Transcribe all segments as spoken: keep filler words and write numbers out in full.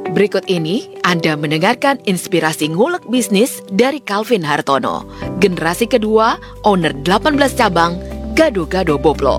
Berikut ini Anda mendengarkan inspirasi ngulek bisnis dari Calvin Hartono, generasi kedua, owner delapan belas cabang, Gado-Gado Boblo.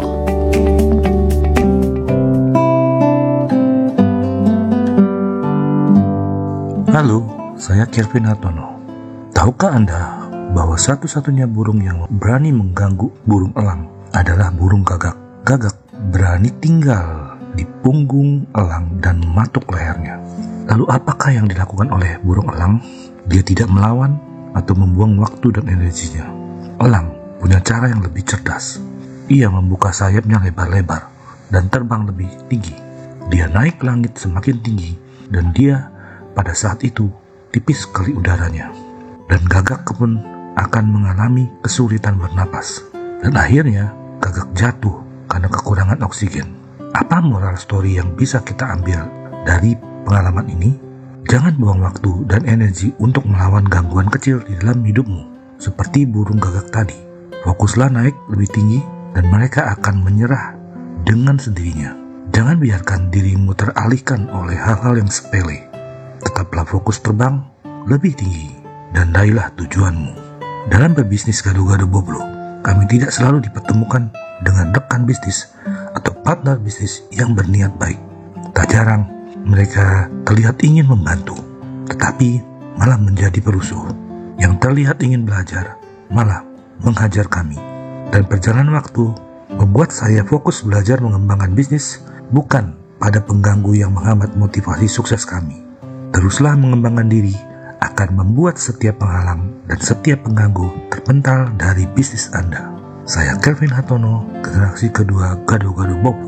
Halo, saya Calvin Hartono. Tahukah Anda bahwa satu-satunya burung yang berani mengganggu burung elang adalah burung gagak? Gagak berani tinggal di punggung elang dan mematuk lehernya. Lalu apakah yang dilakukan oleh burung elang? Dia tidak melawan atau membuang waktu dan energinya. Elang punya cara yang lebih cerdas. Ia membuka sayapnya lebar-lebar dan terbang lebih tinggi. Dia naik ke langit semakin tinggi dan dia pada saat itu tipis sekali udaranya. Dan gagak pun akan mengalami kesulitan bernapas. Dan akhirnya gagak jatuh karena kekurangan oksigen. Apa moral story yang bisa kita ambil dari pengalaman ini? Jangan buang waktu dan energi untuk melawan gangguan kecil di dalam hidupmu. Seperti burung gagak tadi, fokuslah naik lebih tinggi dan mereka akan menyerah dengan sendirinya. Jangan biarkan dirimu teralihkan oleh hal-hal yang sepele. Tetaplah fokus terbang lebih tinggi dan raihlah tujuanmu. Dalam berbisnis Gado-Gado Boblo, kami tidak selalu dipertemukan dengan rekan bisnis atau partner bisnis yang berniat baik. Tak jarang mereka terlihat ingin membantu, tetapi malah menjadi perusuh. Yang terlihat ingin belajar, malah menghajar kami. Dan perjalanan waktu membuat saya fokus belajar mengembangkan bisnis, bukan pada pengganggu yang menghambat motivasi sukses kami. Teruslah mengembangkan diri akan membuat setiap penghalang dan setiap pengganggu terpental dari bisnis Anda. Saya Calvin Hartono, generasi kedua Gado-Gado Boblo.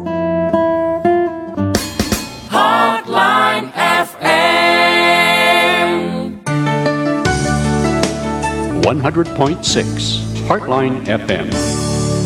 one hundred point six Heartline F M.